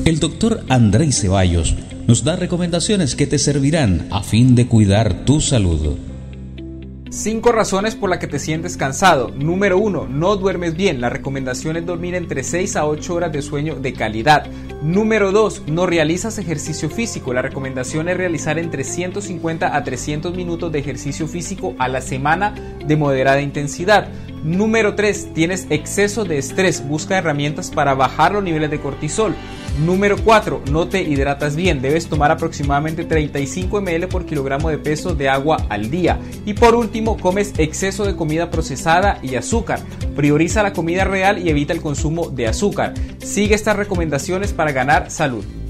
El doctor Andrei Ceballos nos da recomendaciones que te servirán a fin de cuidar tu salud. 5 razones por las que te sientes cansado. Número 1. No duermes bien. La recomendación es dormir entre 6 a 8 horas de sueño de calidad. Número 2. No realizas ejercicio físico. La recomendación es realizar entre 150 a 300 minutos de ejercicio físico a la semana de moderada intensidad. Número 3. Tienes exceso de estrés. Busca herramientas para bajar los niveles de cortisol. Número 4. No te hidratas bien. Debes tomar aproximadamente 35 ml por kilogramo de peso de agua al día. Y por último, comes exceso de comida procesada y azúcar. Prioriza la comida real y evita el consumo de azúcar. Sigue estas recomendaciones para ganar salud.